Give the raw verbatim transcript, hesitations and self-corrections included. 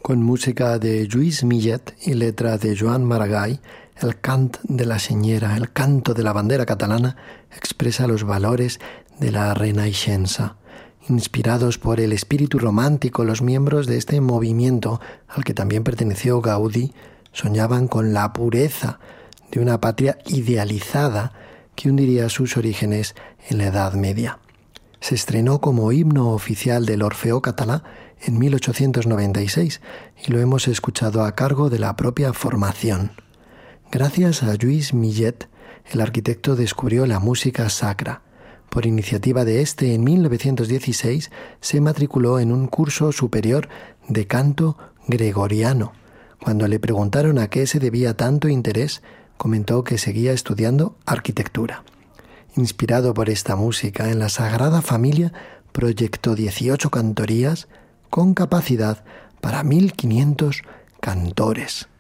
Con música de Lluís Millet y letra de Joan Maragall, el cant de la senyera, el canto de la bandera catalana, expresa los valores de la Renaixença. Inspirados por el espíritu romántico, los miembros de este movimiento, al que también perteneció Gaudí, soñaban con la pureza de una patria idealizada que hundiría sus orígenes en la Edad Media. Se estrenó como himno oficial del Orfeó Català en mil ochocientos noventa y seis y lo hemos escuchado a cargo de la propia formación. Gracias a Lluís Millet, el arquitecto descubrió la música sacra. Por iniciativa de este, en mil novecientos dieciséis se matriculó en un curso superior de canto gregoriano. Cuando le preguntaron a qué se debía tanto interés, comentó que seguía estudiando arquitectura. Inspirado por esta música, en la Sagrada Familia proyectó dieciocho cantorías con capacidad para mil quinientos cantores.